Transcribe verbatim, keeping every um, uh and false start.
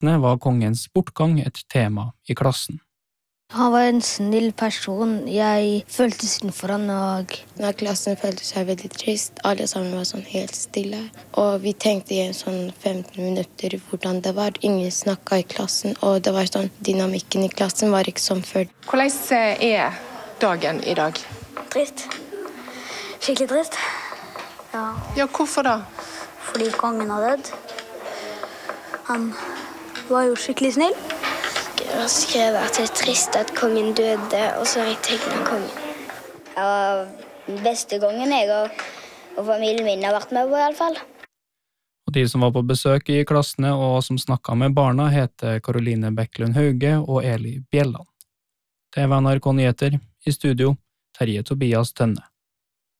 nettene var kongens bortgang et tema i klassen. Han var en snill person. Jeg følte synd for han, og Når klassen følte seg veldig trist, alle sammen var sånn helt stille. Og vi tenkte i en sånn femten minutter hvordan det var. Ingen snakket i klassen, og det var sånn, dynamikken i klassen var ikke som før. Hvordan er dagen i dag? trist. Skikkelig trist. Ja, Ja, hvorfor da? fordi kongen har dødd. Han var jo skikkelig snill. Jeg skrev at det er trist at kongen døde, og så har jeg tegnet kongen. Ja, den beste gangen jeg og, og familien min har vært med på i alle fall. Og de som var på besøk i klassene og som snakket med barna heter Karoline Bekkelund Hauge og Eli Bjelland. Det var N R K Nyheter, i studio, Terje Tobias Tønne.